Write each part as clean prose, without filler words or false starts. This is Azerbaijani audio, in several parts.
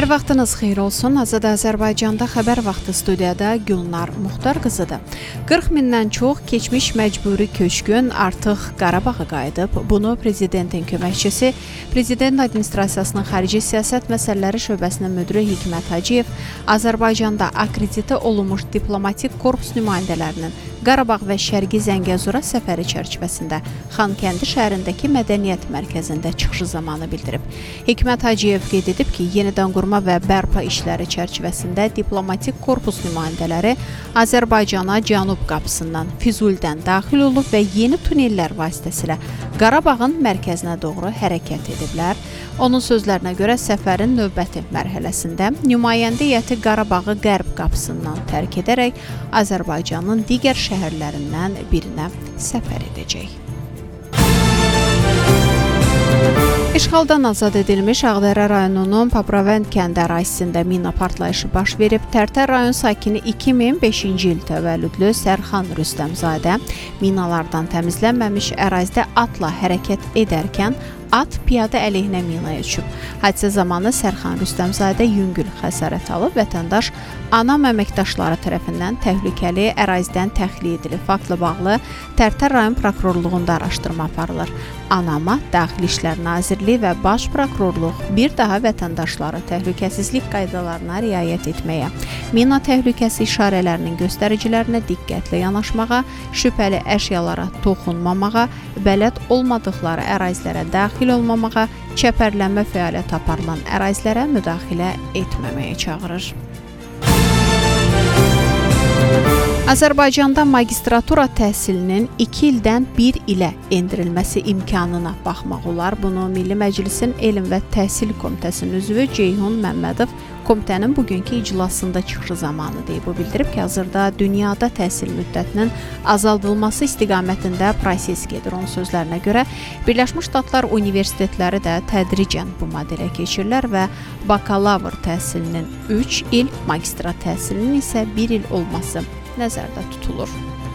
Hər vaxtınız xeyir olsun. Azad Azərbaycanda xəbər vaxtı studiyada Gülnar Muxtar qızıdır. 40 mindən çox keçmiş məcburi köçkün artıq Qarabağa qayıdıb. Bunu Prezidentin köməkçisi, Prezident Administrasiyasının Xarici Siyasət Məsələləri Şöbəsinin müdiri Hikmət Hacıyev, Azərbaycanda akreditə olunmuş diplomatik korpus nümayəndələrinin Qarabağ və Şərqi Zəngəzura səfəri çərçivəsində Xankəndi şəhərindəki mədəniyyət mərkəzində çıxışı zamanı bildirib. Hikmət Hacıyev qeyd edib ki, yenidən qurma və bərpa işləri çərçivəsində diplomatik korpus nümayəndələri Azərbaycana Cənub qapısından, Füzulidən daxil olub və yeni tunellər vasitəsilə Qarabağın mərkəzinə doğru hərəkət ediblər. Onun sözlərinə görə səfərin növbəti mərhələsində nümayəndə heyəti Qarabağı Qərb qapısından tərk edərək Azərbaycanın digər şəhərlərindən birinə səfər edəcək. İşğaldan azad edilmiş Ağdərə rayonunun Papravənd kəndi ərazisində mina partlayışı baş verib. Tərtər rayon sakini 2005-ci il təvəllüdlü Sərxan Rüstəmzadə minalardan təmizlənməmiş ərazidə atla hərəkət edərkən at piyada əleyhinə minaya düşüb. Hadisə zamanı Sərxan Rüstəmzadə yüngül xəsarət alıb, vətəndaş anam əməkdaşları tərəfindən təhlükəli ərazidən təxliyə edilib. Faktla bağlı Tərtər rayon prokurorluğunda araşdırma aparılır. Anama Daxili İşlər Nazirliyi və Baş Prokurorluq bir daha vətəndaşları təhlükəsizlik qaydalarına riayət etməyə, mina təhlükəsi işarələrinin göstəricilərinə diqqətlə yanaşmağa, şübhəli əşyalara toxunmamağa, bələd olmadıqları ərazilərə daxil olmamağa, çəpərlənmə fəaliyyət aparılan ərazilərə müdaxilə etməməyə çağırır. Azərbaycanda magistratura təhsilinin 2 ildən 1 ilə endirilməsi imkanına baxmaq olar. Bunu Milli Məclisin Elm və Təhsil Komitəsinin üzvü Ceyhun Məmmədov komitənin bugünkü iclasında çıxışı zamanı deyib. O bildirib ki, hazırda dünyada təhsil müddətinin azaldılması istiqamətində proses gedir. Onun sözlərinə görə Birləşmiş Ştatlar universitetləri də tədricən bu modelə keçirlər və bakalavr təhsilinin 3 il, magistrat təhsilinin isə 1 il olması nəzərdə tutulur.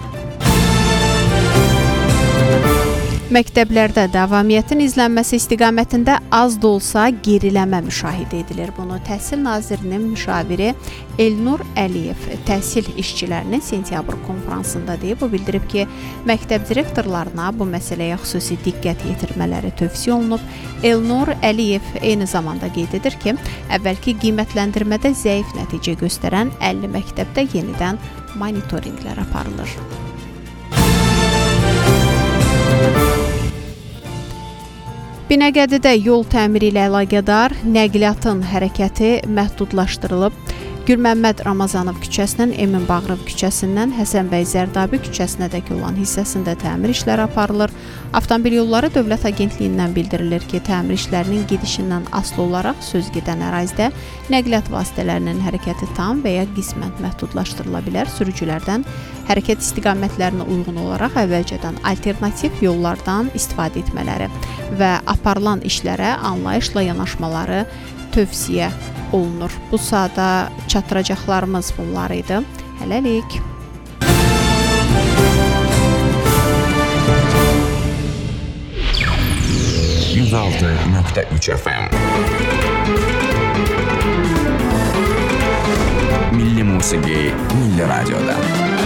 Məktəblərdə davamiyyətin izlənməsi istiqamətində az da olsa geriləmə müşahidə edilir. Bunu Təhsil Nazirinin müşaviri Elnur Əliyev təhsil işçilərinin sentyabr konfransında deyib. O bildirib ki, məktəb direktorlarına bu məsələyə xüsusi diqqət yetirmələri tövsiyə olunub. Elnur Əliyev eyni zamanda qeyd edir ki, əvvəlki qiymətləndirmədə zəif nəticə göstərən 50 məktəbdə yenidən monitorinqlər aparılır. Binəqədidə yol təmiri ilə əlaqədar nəqliyyatın hərəkəti məhdudlaşdırılıb. Gülməmməd Ramazanov küçəsindən Emin Bağırov küçəsindən Həsənbəy Zərdabi küçəsinədək olan hissəsində təmir işləri aparılır. Avtomobil Yolları Dövlət Agentliyindən bildirilir ki, təmir işlərinin gedişindən asılı olaraq söz gedən ərazidə nəqliyyat vasitələrinin hərəkəti tam və ya qismən məhdudlaşdırıla bilər. Sürücülərdən hərəkət istiqamətlərinə uyğun olaraq əvvəlcədən alternativ yollardan istifadə etmələri və aparılan işlərə anlayışla yanaşmaları tövsiyə olunur. Bu sahada çatdıracaqlarımız bunlar idi. Hələlik. %106.3 FM Milli musiqi, milli radioda.